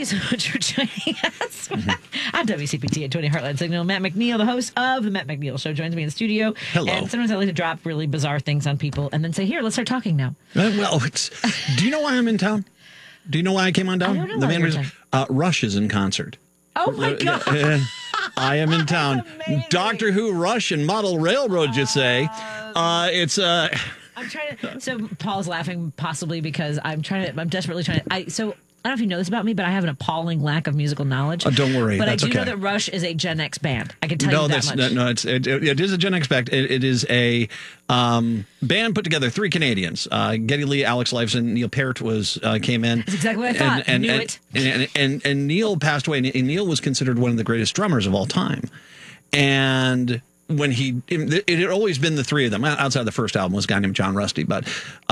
you so much for joining us. I'm WCPT at 20 Heartland Signal. Matt McNeil, the host of The Matt McNeil Show, joins me in the studio. Hello. And sometimes I like to drop really bizarre things on people and then say, here, let's start talking now. Well, do you know why I'm in town? Do you know why I came on down? I don't know why you're in Rush is in concert. Oh, my God. I am in town. Doctor Who, Rush, and Model Railroad, you say. It's... I'm trying to. So Paul's laughing possibly because I'm desperately trying to. So I don't know if you know this about me, but I have an appalling lack of musical knowledge. Oh, don't worry. But that's I do okay. know that Rush is a Gen X band. I can tell you that much. No, it is a Gen X band. It is a band put together, 3 Canadians. Geddy Lee, Alex Lifeson, Neil Peart came in. That's exactly what I thought. And, Knew and, it. And Neil passed away. And Neil was considered one of the greatest drummers of all time. And when it had always been the 3 of them. Outside the first album was a guy named John Rusty, but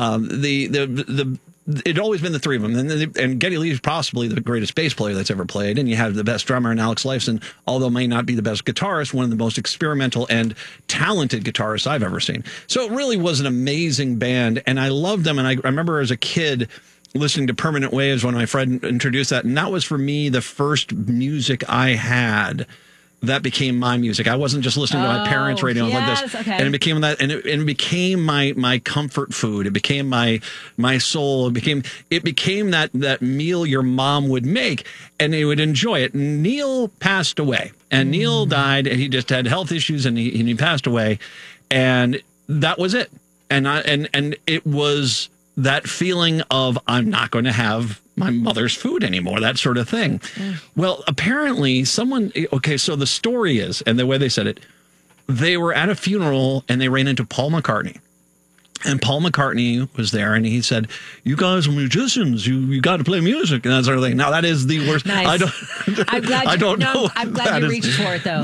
it had always been the 3 of them. And Geddy Lee is possibly the greatest bass player that's ever played. And you have the best drummer in Alex Lifeson, although may not be the best guitarist, one of the most experimental and talented guitarists I've ever seen. So it really was an amazing band. And I loved them. And I remember as a kid listening to Permanent Waves when my friend introduced that. And that was for me the first music I had that became my music. I wasn't just listening to my parents' radio like this. Okay. And it became that, and it became my comfort food. It became my soul. It became that meal your mom would make, and they would enjoy it. Neil passed away, and Neil died, and he just had health issues, and he passed away, and that was it. And it was that feeling of I'm not going to have my mother's food anymore, that sort of thing. Well, apparently so the story is, and the way they said it, they were at a funeral and they ran into Paul McCartney. And Paul McCartney was there, and he said, "You guys are musicians. You got to play music," and that sort of thing. Now that is the worst. Nice. I'm glad you reached for it, though.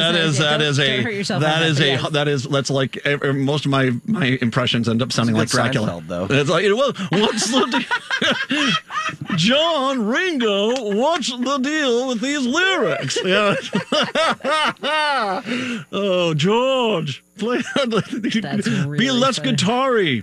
That is. That's like most of my impressions end up sounding like Dracula. Seinfeld, though. It's like, well, what's the John Ringo? What's the deal with these lyrics? Yeah. Oh, George. Play, really be less funny. guitar-y.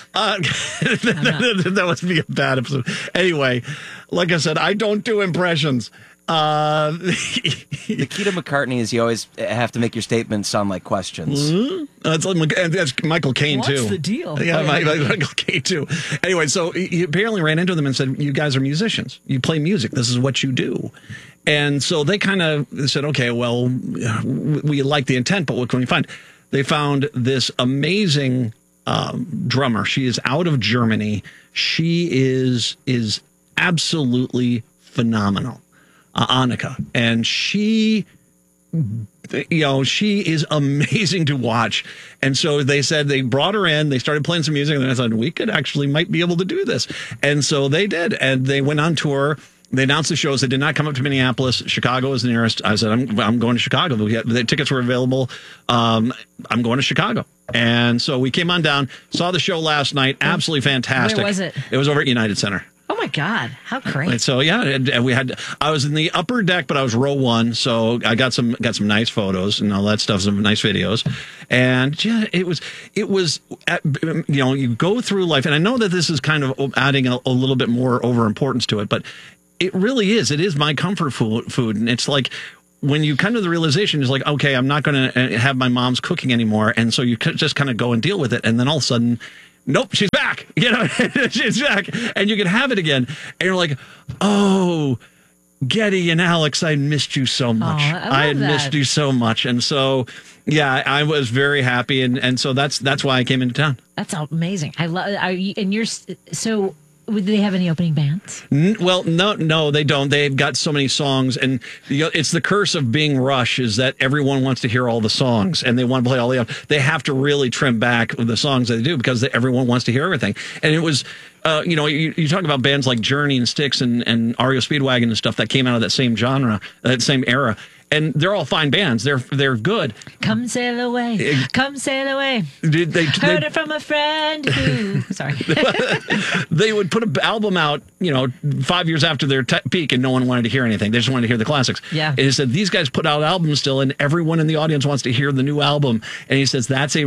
That must be a bad episode. Anyway, like I said, I don't do impressions. The key to McCartney is you always have to make your statements sound like questions. That's Michael Caine, too. What's the deal? Yeah, Michael Caine, too. Anyway, so he apparently ran into them and said, "You guys are musicians. You play music. This is what you do." And so they kind of said, okay, well, we like the intent, but what can we find? They found this amazing drummer. She is out of Germany. She is absolutely phenomenal, Annika, and she is amazing to watch. And so they said they brought her in. They started playing some music, and then I thought might be able to do this. And so they did, and they went on tour. They announced the shows. They did not come up to Minneapolis. Chicago was the nearest. I said, I'm going to Chicago. The tickets were available. I'm going to Chicago. And so we came on down, saw the show last night. Absolutely fantastic. Where was it? It was over at United Center. Oh, my God. How great. And so, yeah, and I was in the upper deck, but I was row 1. So I got some nice photos and all that stuff, some nice videos. And yeah, it was, you go through life. And I know that this is kind of adding a little bit more over importance to it, but it really is. It is my comfort food. And it's like when you come to the realization, it's like, okay, I'm not going to have my mom's cooking anymore. And so you just kind of go and deal with it. And then all of a sudden, nope, she's back. She's back. And you can have it again. And you're like, oh, Geddy and Alex, I missed you so much. I had missed you so much. And so, yeah, I was very happy. And so that's why I came into town. That's amazing. I love. So. Do they have any opening bands? Well, no, they don't. They've got so many songs, and it's the curse of being Rush is that everyone wants to hear all the songs, and they want to play all the. They have to really trim back the songs that they do because everyone wants to hear everything. And it was, you talk about bands like Journey and Styx and REO Speedwagon and stuff that came out of that same genre, that same era. and they're all fine bands. They're good. Come sail away. Come sail away. Heard it from a friend who... Sorry. They would put an album out, 5 years after their peak, and no one wanted to hear anything. They just wanted to hear the classics. Yeah. And he said, these guys put out albums still, and everyone in the audience wants to hear the new album. And he says, it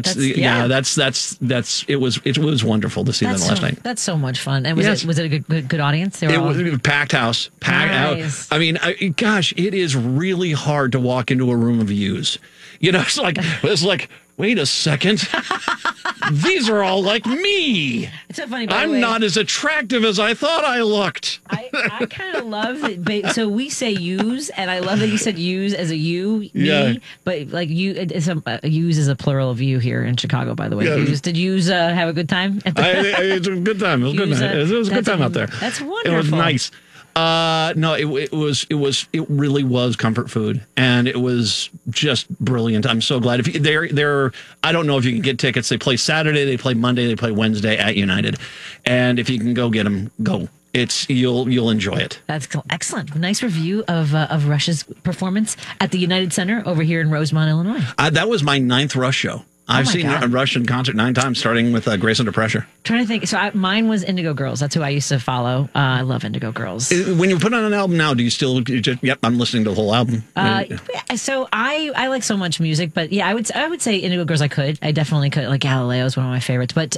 was wonderful to see them last night. That's so much fun. And was it a good audience? It was packed house, packed out. I mean, gosh, it is really hard to walk into a room of U's. It's like, wait a second. These are all like me. It's so funny. I'm not as attractive as I thought I looked. I kind of love that. So we say use, and I love that you said use as a you, me. Yeah. But like you, use is a plural of you here in Chicago, by the way. Yeah. Did yous have a good time? It's a good time. It was good. It was a good time out there. That's wonderful. It was nice. No, it really was comfort food, and it was just brilliant. I'm so glad. If they're I don't know if you can get tickets. They play Saturday, they play Monday, they play Wednesday at United, and if you can go get them, go. You'll enjoy it. That's cool. Excellent. Nice review of Rush's performance at the United Center over here in Rosemont, Illinois. That was my 9th Rush show. I've seen a Rush in concert 9 times, starting with Grace Under Pressure. Trying to think. So mine was Indigo Girls. That's who I used to follow. I love Indigo Girls. When you put on an album now, do you still just, yep, I'm listening to the whole album? So I like so much music, but yeah, I would say Indigo Girls I definitely could. Like Galileo is one of my favorites. But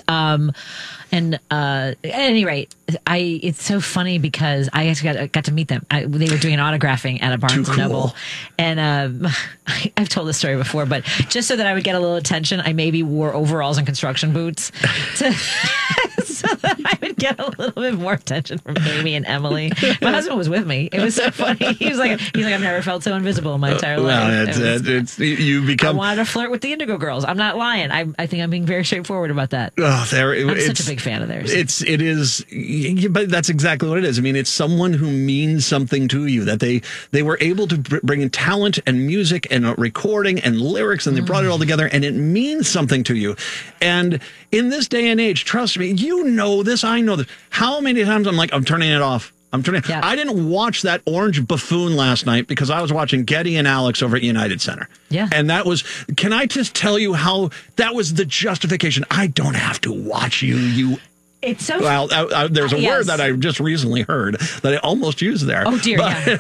at any rate, it's so funny because I actually got to meet them. They were doing an autographing at a Barnes & Noble. And I've told this story before, but just so that I would get a little attention, I maybe wore overalls and construction boots so that I would get a little bit more attention from Amy and Emily. My husband was with me. It was so funny. He was like, I've never felt so invisible in my entire life. I wanted to flirt with the Indigo Girls. I'm not lying. I think I'm being very straightforward about that. I'm such a big fan of theirs. It is, but that's exactly what it is. I mean, it's someone who means something to you, that they were able to bring in talent and music and recording and lyrics, and they brought it all together, and it means something to you. And in this day and age, trust me, you know this, I know this. How many times I'm turning it off. Yeah. I didn't watch that orange buffoon last night because I was watching Getty and Alex over at United Center. Yeah. And can I just tell you how that was the justification? I don't have to watch you. It's so... Well, there's a word that I just recently heard that I almost used there. Oh, dear, yeah.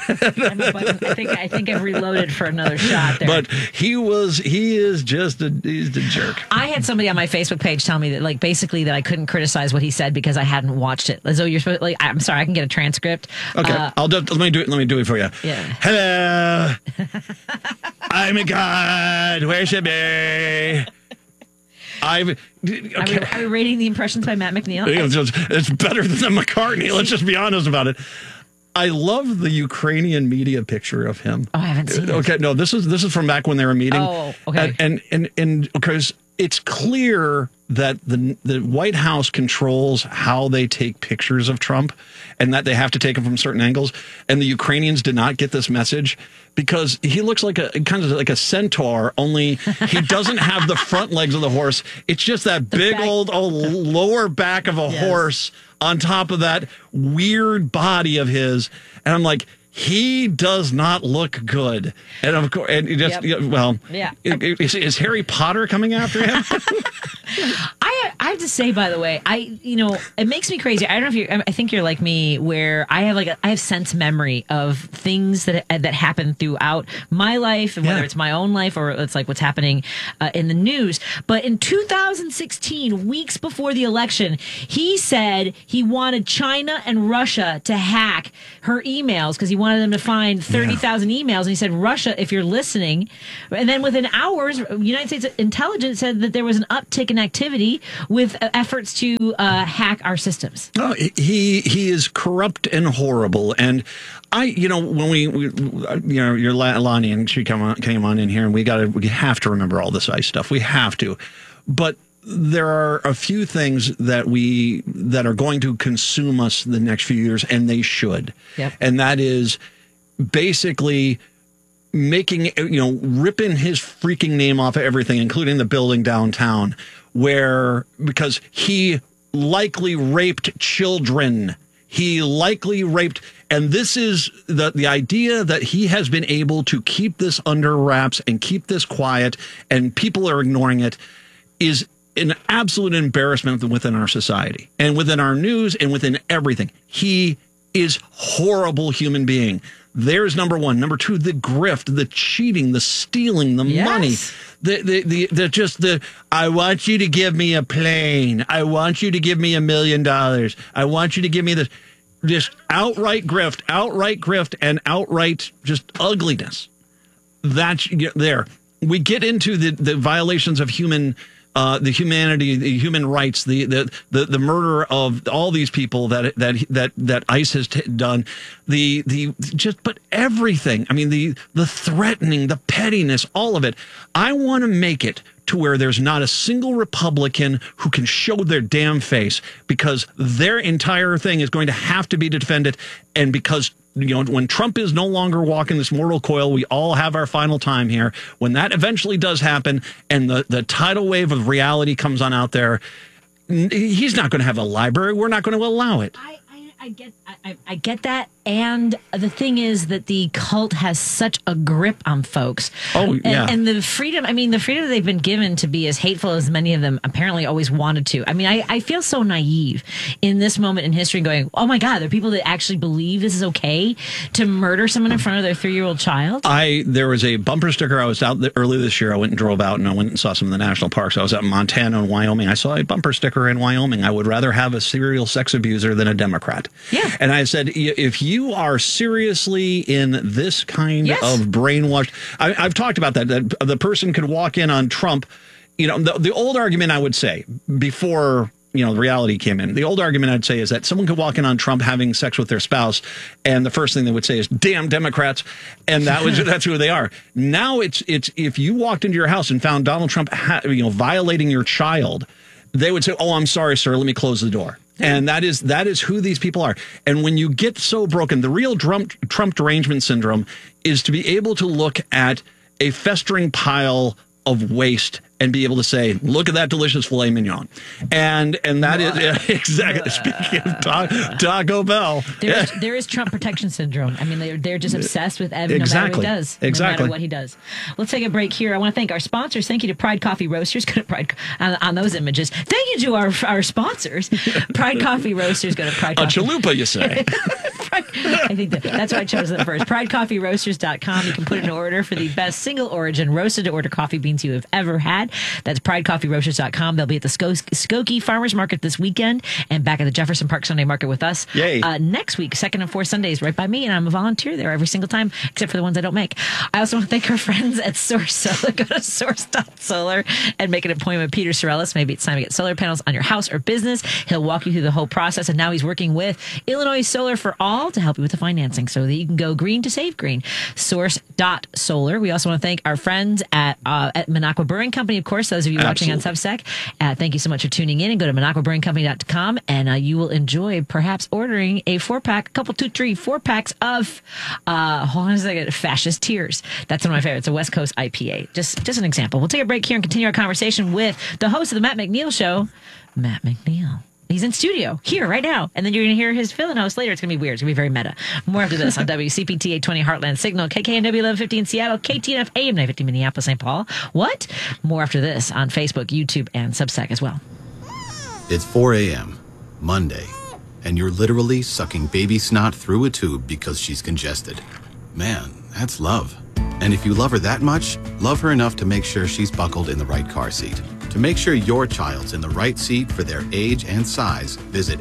I think I've reloaded for another shot there. But he's a jerk. I had somebody on my Facebook page tell me that, basically that I couldn't criticize what he said because I hadn't watched it. As though you're supposed to, I'm sorry, I can get a transcript. Okay, let me do it for you. Yeah. Hello. I'm a god. Where should be? Are we rating the impressions by Matt McNeil? It's better than McCartney. Let's just be honest about it. I love the Ukrainian media picture of him. Oh, I haven't seen it. Okay, no, this is from back when they were meeting. Oh, okay. And because it's clear that the White House controls how they take pictures of Trump, and that they have to take them from certain angles. And the Ukrainians did not get this message because he looks like a centaur, only he doesn't have the front legs of the horse. It's just that big old lower back of a horse on top of that weird body of his. And I'm like, he does not look good. And of course, is Harry Potter coming after him? I have to say, by the way, it makes me crazy. I don't know if I think you're like me, where I have sense memory of things that happen throughout my life, and whether it's my own life or it's like what's happening in the news. But in 2016, weeks before the election, he said he wanted China and Russia to hack her emails because he wanted them to find 30,000 emails. And he said, Russia, if you're listening. And then within hours, United States intelligence said that there was an uptick in activity with efforts to hack our systems. Oh, he is corrupt and horrible. And when you're Lonnie and she came on in here, and we have to remember all this ICE stuff. We have to. But there are a few things that are going to consume us the next few years, and they should. Yep. And that is basically ripping his freaking name off of everything, including the building downtown, because he likely raped children. He likely raped. And this is the idea that he has been able to keep this under wraps and keep this quiet and people are ignoring it is an absolute embarrassment within our society and within our news and within everything. He is horrible human being. There's number one. Number two, the grift, the cheating, the stealing, the money, I want you to give me a plane. I want you to give me $1 million. I want you to give me this. Just outright grift, and outright just ugliness. That's there. We get into the violations of the humanity, the human rights, the murder of all these people that ICE has done, but everything. I mean, the threatening, the pettiness, all of it. I want to make it to where there's not a single Republican who can show their damn face, because their entire thing is going to have to be defended. And because, when Trump is no longer walking this mortal coil, we all have our final time here. When that eventually does happen and the tidal wave of reality comes on out there, he's not going to have a library. We're not going to allow it. I get that. And the thing is that the cult has such a grip on folks. Oh, yeah. And the freedom they've been given to be as hateful as many of them apparently always wanted to. I mean, I feel so naive in this moment in history going, oh my God, there are people that actually believe this is okay to murder someone in front of their 3-year-old child. There was a bumper sticker. I was out early this year. I went and drove out and I went and saw some of the national parks. I was out in Montana and Wyoming. I saw a bumper sticker in Wyoming. I would rather have a serial sex abuser than a Democrat. Yeah. And I said, if you are seriously in this kind of brainwashed, I've talked about that the person could walk in on Trump. The old argument I would say before, the reality came in, the old argument I'd say is that someone could walk in on Trump having sex with their spouse, and the first thing they would say is, damn Democrats. And that's who they are. Now it's if you walked into your house and found Donald Trump, violating your child, they would say, oh, I'm sorry, sir, let me close the door. And that is who these people are. And when you get so broken, the real Trump derangement syndrome is to be able to look at a festering pile of waste and be able to say, look at that delicious filet mignon. And that is exactly, speaking of Taco Bell. There is Trump protection syndrome. I mean, they're just obsessed with Evan no matter what he does. Exactly. No matter what he does. Let's take a break here. I want to thank our sponsors. Thank you to Pride Coffee Roasters. Go to Pride on those images. Thank you to our sponsors. Pride Coffee Roasters. Go to Pride Coffee. A chalupa, you say. I think that's why I chose them first. PrideCoffeeRoasters.com. You can put an order for the best single origin roasted to order coffee beans you have ever had. That's PrideCoffeeRoasters.com. They'll be at the Skokie Farmers Market this weekend and back at the Jefferson Park Sunday Market with us. Yay. Next week, 2nd and 4th Sundays, right by me, and I'm a volunteer there every single time, except for the ones I don't make. I also want to thank our friends at Source Solar. Go to source.solar and make an appointment with Peter Sorellis. Maybe it's time to get solar panels on your house or business. He'll walk you through the whole process, and now he's working with Illinois Solar for All to help you with the financing so that you can go green to save green. Source.solar. We also want to thank our friends at Minocqua Brewing Company, of course, those of you watching on Substack. Thank you so much for tuning in, and go to MinocquaBrewingCompany.com, and you will enjoy perhaps ordering a 4-pack, a couple, 2, 3, 4 packs of hold on a second, Fascist Tears. That's one of my favorites, a West Coast IPA. Just an example. We'll take a break here and continue our conversation with the host of the Matt McNeil Show, Matt McNeil. He's in studio here right now. And then you're going to hear his fill-in host later. It's going to be weird. It's going to be very meta. More after this on WCPT 820 Heartland Signal, KKNW 1150 in Seattle, KTNF AM 950 Minneapolis, St. Paul. What? More after this on Facebook, YouTube, and Substack as well. It's 4 a.m., Monday, and you're literally sucking baby snot through a tube because she's congested. Man, that's love. And if you love her that much, love her enough to make sure she's buckled in the right car seat. To make sure your child's in the right seat for their age and size, visit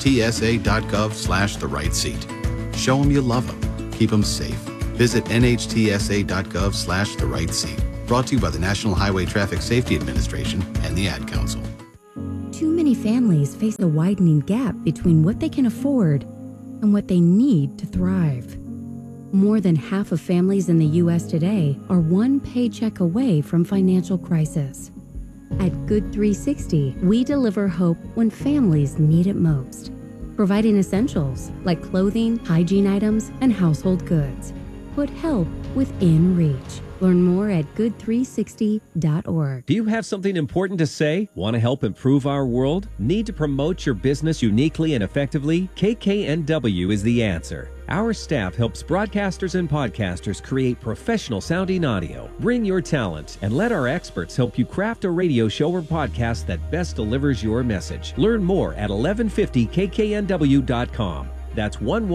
nhtsa.gov/the right seat. Show them you love them. Keep them safe. Visit nhtsa.gov/the right seat. Brought to you by the National Highway Traffic Safety Administration and the Ad Council. Too many families face a widening gap between what they can afford and what they need to thrive. More than half of families in the U.S. today are one paycheck away from financial crisis. At Good 360, we deliver hope when families need it most, providing essentials like clothing, hygiene items, and household goods. put help within reach. Learn more at good360.org. Do you have something important to say? Want to help improve our world? Need to promote your business uniquely and effectively? KKNW is the answer. Our staff helps broadcasters and podcasters create professional sounding audio. Bring your talent and let our experts help you craft a radio show or podcast that best delivers your message. Learn more at 1150kknw.com. That's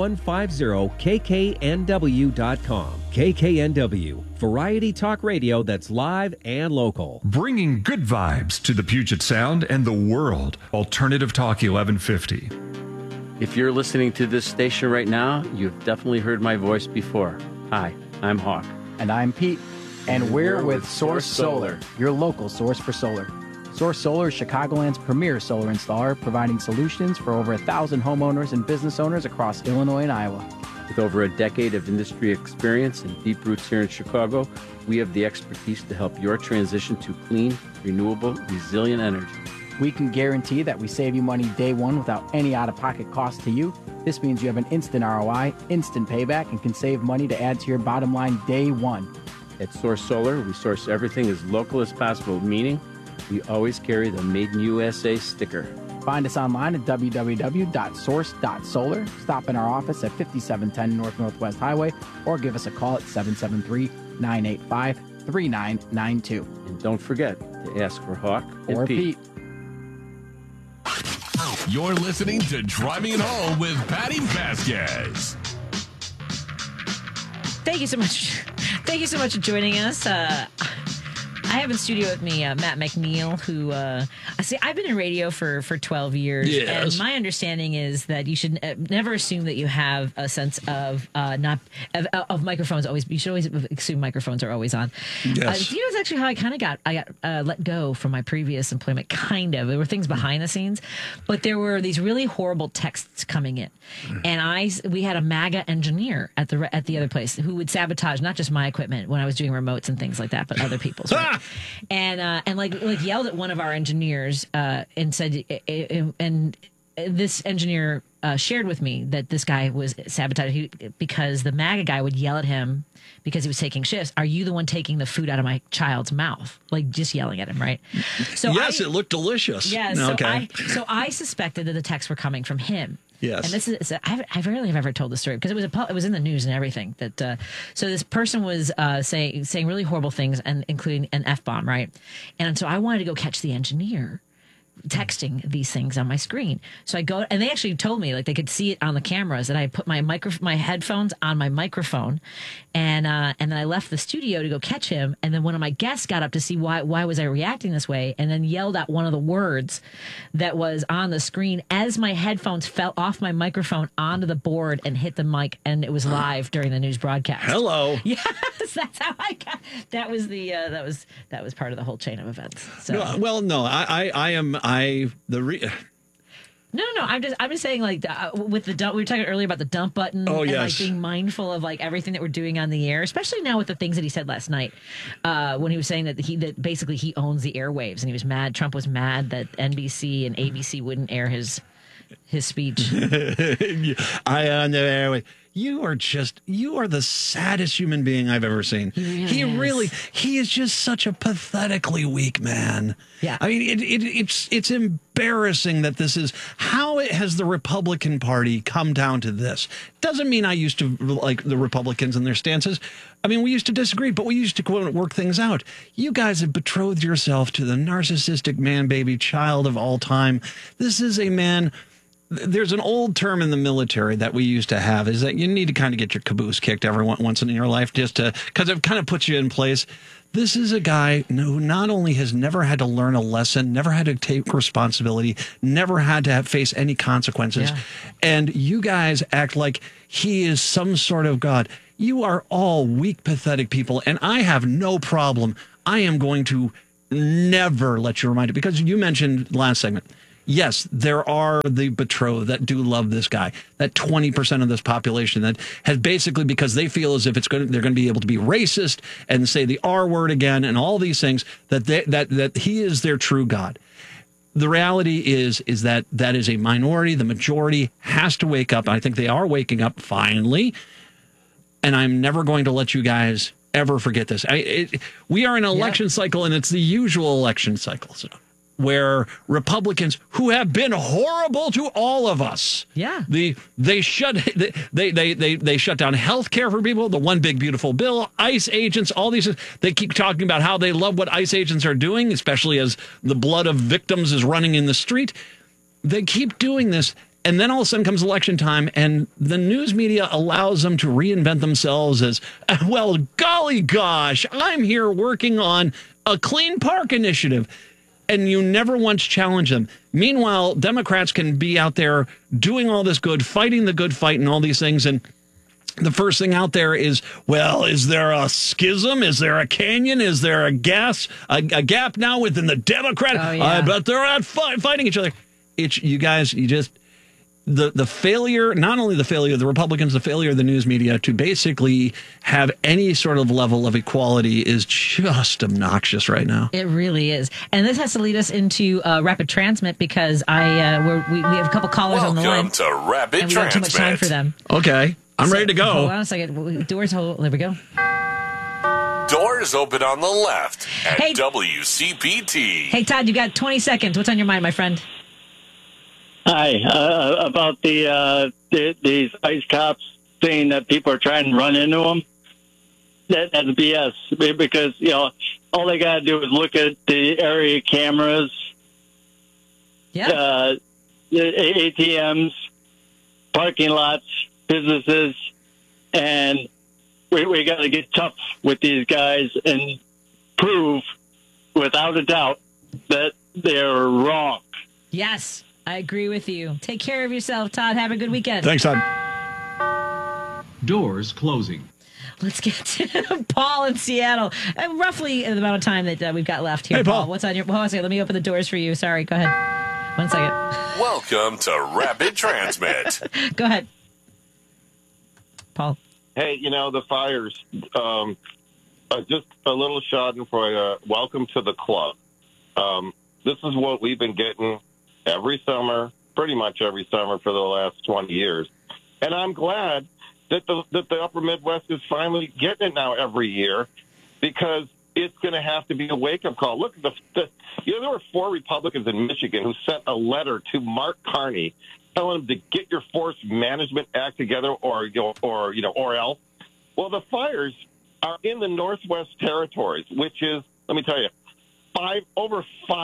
1150kknw.com. KKNW, variety talk radio that's live and local. Bringing good vibes to the Puget Sound and the world. Alternative Talk 1150. If you're listening to this station right now, you've definitely heard my voice before. Hi, I'm Hawk. And I'm Pete. And we're with Source Solar, your local source for solar. Source Solar is Chicagoland's premier solar installer, providing solutions for over 1,000 homeowners and business owners across Illinois and Iowa. With over a decade of industry experience and deep roots here in Chicago, we have the expertise to help your transition to clean, renewable, resilient energy. We can guarantee that we save you money day one without any out-of-pocket cost to you. This means you have an instant ROI, instant payback, and can save money to add to your bottom line day one. At Source Solar, we source everything as local as possible, meaning we always carry the Made in USA sticker. Find us online at www.source.solar. Stop in our office at 5710 North Northwest Highway or give us a call at 773-985-3992. And don't forget to ask for Hawk and Or Pete. You're listening to Driving It Home with Patty Vasquez. Thank you so much. Thank you so much for joining us. I have in studio with me Matt McNeil, who I've been in radio for 12 years, yes. and my understanding is that you should never assume that you have a sense of of microphones always. You should always assume microphones are always on. Yes. You know, it's actually how I got let go from my previous employment. Kind of, there were things behind the scenes, but there were these really horrible texts coming in, and we had a MAGA engineer at the other place who would sabotage not just my equipment when I was doing remotes and things like that, but other people's. Right? And like yelled at one of our engineers and said, and this engineer shared with me that this guy was sabotaging because the MAGA guy would yell at him because he was taking shifts. Are you the one taking the food out of my child's mouth? Like just yelling at him, right? So yes, it looked delicious. Yeah. So I suspected that the texts were coming from him. Yes. And this is, I rarely have ever told the story because it was in the news and everything. That so this person was saying really horrible things and including an F-bomb, right? And so I wanted to go catch the engineer texting these things on my screen. So I go, and they actually told me, like, they could see it on the cameras, that I put my headphones on my microphone, and then I left the studio to go catch him. And then one of my guests got up to see why was I reacting this way, and then yelled out one of the words that was on the screen as my headphones fell off my microphone onto the board and hit the mic, and it was live during the news broadcast. Hello. Yes, that's how I got. That was the that was part of the whole chain of events. So. No, well, no, I'm just saying, like, with the dump, we were talking earlier about the dump button. Oh, and, yes. like, being mindful of, like, everything that we're doing on the air, especially now with the things that he said last night, when he was saying that basically he owns the airwaves, and he was mad. Trump was mad that NBC and ABC wouldn't air his speech. I on the airway. You are the saddest human being I've ever seen. He is just such a pathetically weak man. Yeah. I mean, it's embarrassing that this is how it has the Republican Party come down to this. Doesn't mean I used to like the Republicans and their stances. I mean, we used to disagree, but we used to quote work things out. You guys have betrothed yourself to the narcissistic man baby child of all time. This is a man. There's an old term in the military that we used to have, is that you need to kind of get your caboose kicked every once in your life because it kind of puts you in place. This is a guy who not only has never had to learn a lesson, never had to take responsibility, never had to face any consequences. Yeah. And you guys act like he is some sort of God. You are all weak, pathetic people, and I have no problem. I am going to never let you remind it, because you mentioned last segment. Yes, there are the betrothed that do love this guy. That 20% of this population that has basically, because they feel as if they're going to be able to be racist and say the R word again and all these things, that he is their true God. The reality is that is a minority. The majority has to wake up. I think they are waking up finally. and I'm never going to let you guys ever forget this. We are in an election cycle, and it's the usual election cycle. So, where Republicans who have been horrible to all of us. Yeah. They shut down health care for people, the one big beautiful bill, ICE agents, all these. They keep talking about how they love what ICE agents are doing, especially as the blood of victims is running in the street. They keep doing this. And then all of a sudden comes election time, and the news media allows them to reinvent themselves as, well, golly gosh, I'm here working on a clean park initiative. And you never once challenge them. Meanwhile, Democrats can be out there doing all this good, fighting the good fight and all these things. And the first thing out there is, well, is there a schism? Is there a canyon? Is there a gap now within the Democrat? Oh, yeah. I bet they're out fighting each other. It's you guys, you just... The failure, not only the failure of the Republicans, the failure of the news media to basically have any sort of level of equality is just obnoxious right now. It really is. And this has to lead us into Rapid Transmit because we have a couple callers on the line. Welcome to Rapid and we don't have too much time for them. Okay. I'm ready to go. Hold on a second. Doors hold. There we go. Doors open on the left at Hey. WCPT. Hey, Todd, you got 20 seconds. What's on your mind, my friend? Hi, about these ICE cops saying that people are trying to run into them. That's BS because, all they got to do is look at the area cameras, the ATMs, parking lots, businesses, and we got to get tough with these guys and prove without a doubt that they're wrong. Yes. I agree with you. Take care of yourself, Todd. Have a good weekend. Thanks, Todd. Doors closing. Let's get to Paul in Seattle. Roughly the amount of time that we've got left here. Hey, Paul. What's on your... Hold on a second. Let me open the doors for you. Sorry. Go ahead. 1 second. Welcome to Rapid Transmit. Go ahead. Paul. Hey, the fires. Just a little schadenfreude. Welcome to the club. This is what we've been getting every summer, pretty much every summer for the last 20 years. And I'm glad that the upper Midwest is finally getting it now every year because it's going to have to be a wake-up call. Look, there were 4 Republicans in Michigan who sent a letter to Mark Carney telling him to get your Forest Management Act together or else. Well, the fires are in the Northwest Territories, which is, let me tell you, over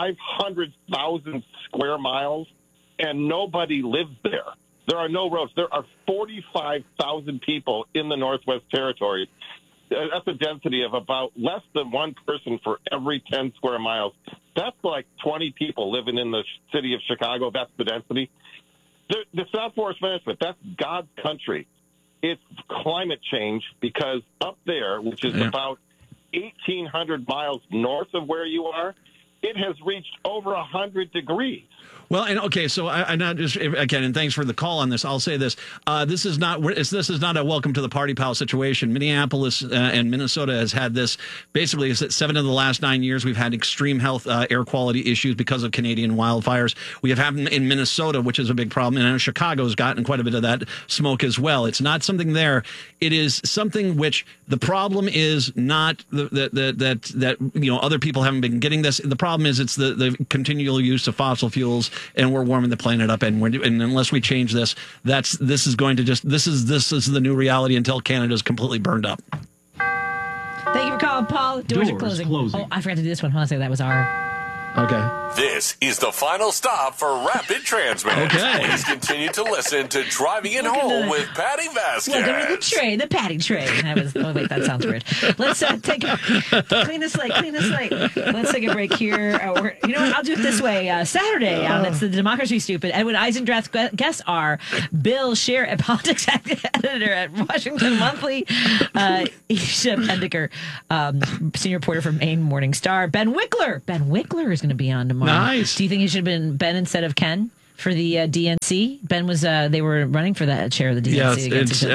500,000 square miles, and nobody lives there. There are no roads. There are 45,000 people in the Northwest Territories. That's a density of about less than one person for every 10 square miles. That's like 20 people living in the city of Chicago. That's the density. It's not forest management. That's God's country. It's climate change because up there, which is about 1,800 miles north of where you are, it has reached over 100 degrees. Well, and okay, so I not just again, and thanks for the call on this. I'll say this: this is not a welcome to the party pal situation. Minneapolis and Minnesota has had this basically. Is that 7 of the last 9 years we've had extreme health air quality issues because of Canadian wildfires. We have happened in Minnesota, which is a big problem, and I know Chicago's gotten quite a bit of that smoke as well. It's not something there. It is something which the problem is not that other people haven't been getting this. The problem is it's the continual use of fossil fuels. And we're warming the planet up, and unless we change this, this is the new reality until Canada's completely burned up. Thank you for calling, Paul. Doors are closing. Oh, I forgot to do this one. Hold on a second. That was our... Okay. This is the final stop for Rapid Transmit. Okay. Please continue to listen to Driving It Home with Patty Vasquez. Welcome to the train, the Patty train. Oh, wait, that sounds weird. Let's clean the slate. Let's take a break here. You know what? I'll do it this way. Saturday, it's the Democracy Stupid. Edwin Eisendrath's guests are Bill Scheer, a politics editor at Washington Monthly, Isha Pendiker, senior reporter for Maine Morning Star, Ben Wickler. Ben Wickler is going to be on tomorrow. Nice. Do you think he should have been Ben instead of Ken for the DNC? DNC. Ben was, they were running for that chair of the DNC. Yes,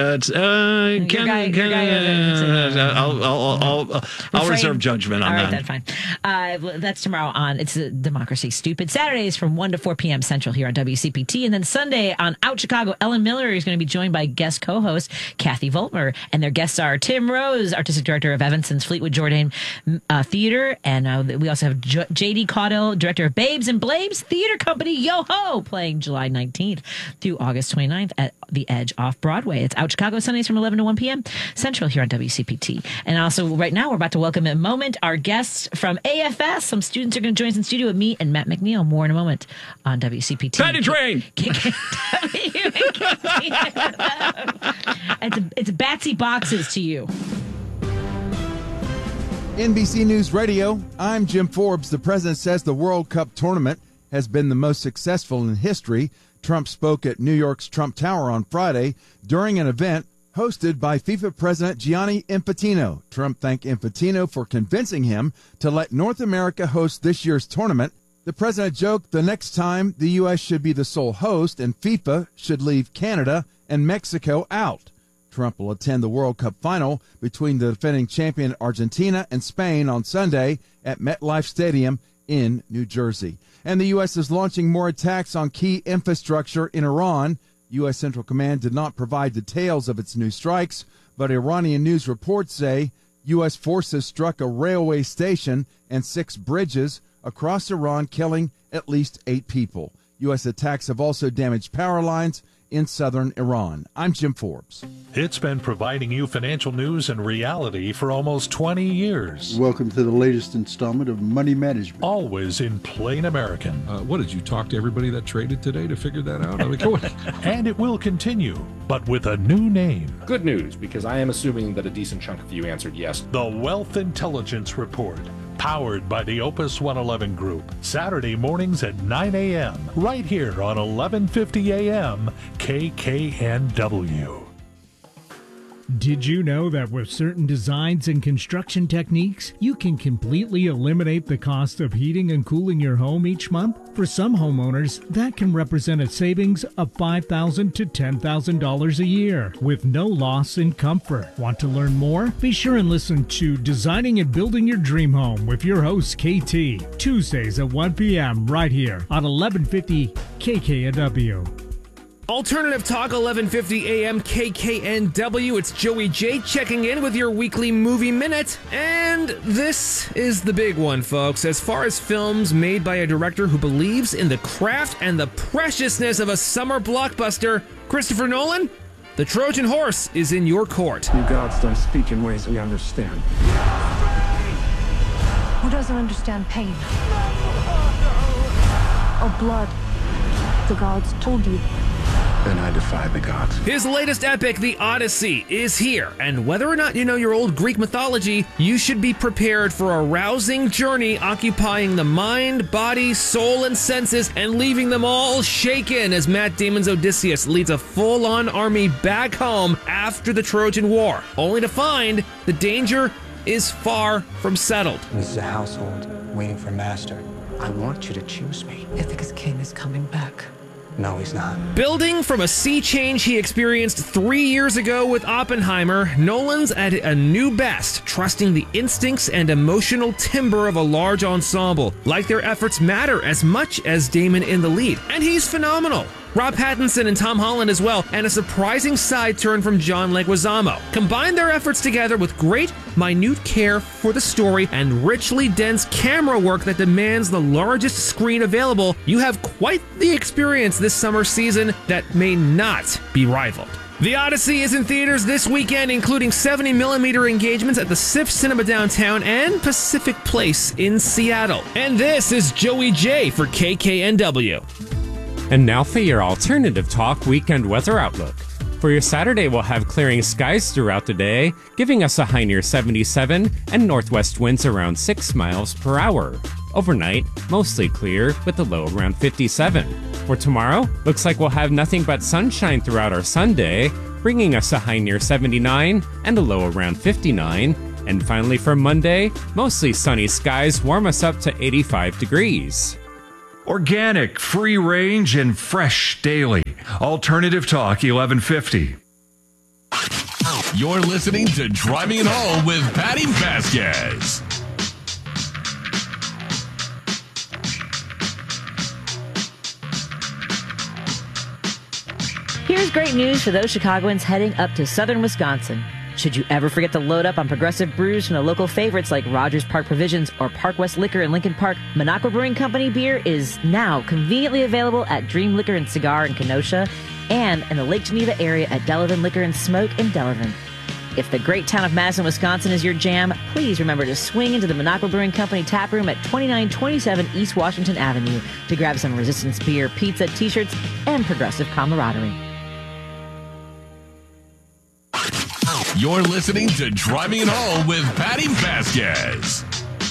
I'll reserve judgment on that. that. All right, then fine. That's tomorrow on It's a Democracy Stupid. Saturdays from 1 to 4 p.m. Central here on WCPT. And then Sunday on Out Chicago, Ellen Miller is going to be joined by guest co-host Kathy Voltmer. And their guests are Tim Rose, Artistic Director of Evanston's Fleetwood Jourdain Theater. And we also have J.D. Caudill, Director of Babes and Blabes Theater Company, Yo-Ho, playing July 19th through August 29th at The Edge off Broadway. It's Out Chicago, Sundays from 11 to 1 p.m. Central here on WCPT. And also right now we're about to welcome in a moment our guests from AFS. Some students are going to join us in studio with me and Matt McNeil. More in a moment on WCPT. Patty Train! It's Batsy Boxes to you. NBC News Radio, I'm Jim Forbes. The president says the World Cup tournament has been the most successful in history. Trump spoke at New York's Trump Tower on Friday during an event hosted by FIFA President Gianni Infantino. Trump thanked Infantino for convincing him to let North America host this year's tournament. The president joked the next time the U.S. should be the sole host and FIFA should leave Canada and Mexico out. Trump will attend the World Cup final between the defending champion Argentina and Spain on Sunday at MetLife Stadium in New Jersey. And the U.S. is launching more attacks on key infrastructure in Iran. U.S. Central Command did not provide details of its new strikes, but Iranian news reports say U.S. forces struck a railway station and 6 bridges across Iran, killing at least 8 people. U.S. attacks have also damaged power lines in southern Iran. I'm Jim Forbes. It's been providing you financial news and reality for almost 20 years. Welcome to the latest installment of Money Management. Always in plain American. What, did you talk to everybody that traded today to figure that out? I mean, go ahead. And it will continue, but with a new name. Good news, because I am assuming that a decent chunk of you answered yes. The Wealth Intelligence Report. Powered by the Opus 111 Group. Saturday mornings at 9 a.m. right here on 1150 a.m. KKNW. Did you know that with certain designs and construction techniques, you can completely eliminate the cost of heating and cooling your home each month? For some homeowners, that can represent a savings of $5,000 to $10,000 a year with no loss in comfort. Want to learn more? Be sure and listen to Designing and Building Your Dream Home with your host, KT, Tuesdays at 1 p.m. right here on 1150 KKNW. Alternative Talk, 1150 AM KKNW. It's Joey J checking in with your weekly movie minute. And this is the big one, folks. As far as films made by a director who believes in the craft and the preciousness of a summer blockbuster, Christopher Nolan, the Trojan Horse is in your court. You gods don't speak in ways we understand. Who doesn't understand pain? Or blood? The gods told you. Then I defy the gods. His latest epic, The Odyssey, is here. And whether or not you know your old Greek mythology, you should be prepared for a rousing journey occupying the mind, body, soul, and senses and leaving them all shaken as Matt Damon's Odysseus leads a full-on army back home after the Trojan War, only to find the danger is far from settled. This is a household waiting for master. I want you to choose me. Ithaca's king is coming back. No, he's not. Building from a sea change he experienced 3 years ago with Oppenheimer, Nolan's at a new best, trusting the instincts and emotional timbre of a large ensemble. Like their efforts matter as much as Damon in the lead. And he's phenomenal. Rob Pattinson and Tom Holland as well, and a surprising side turn from John Leguizamo. Combine their efforts together with great, minute care for the story and richly dense camera work that demands the largest screen available, you have quite the experience this summer season that may not be rivaled. The Odyssey is in theaters this weekend, including 70mm engagements at the SIF Cinema downtown and Pacific Place in Seattle. And this is Joey J for KKNW. And now for your Alternative Talk weekend weather outlook. For your Saturday, we'll have clearing skies throughout the day, giving us a high near 77 and northwest winds around 6 miles per hour. Overnight, mostly clear with a low around 57. For tomorrow, looks like we'll have nothing but sunshine throughout our Sunday, bringing us a high near 79 and a low around 59. And finally for Monday, mostly sunny skies warm us up to 85 degrees. Organic, free range, and fresh daily. Alternative Talk 1150. You're listening to Driving It Home with Patty Vasquez. Here's great news for those Chicagoans heading up to southern Wisconsin. Should you ever forget to load up on progressive brews from the local favorites like Rogers Park Provisions or Park West Liquor in Lincoln Park, Minocqua Brewing Company beer is now conveniently available at Dream Liquor and Cigar in Kenosha and in the Lake Geneva area at Delavan Liquor and Smoke in Delavan. If the great town of Madison, Wisconsin is your jam, please remember to swing into the Minocqua Brewing Company tap room at 2927 East Washington Avenue to grab some Resistance beer, pizza, t-shirts, and progressive camaraderie. You're listening to Driving It Home with Patty Vasquez.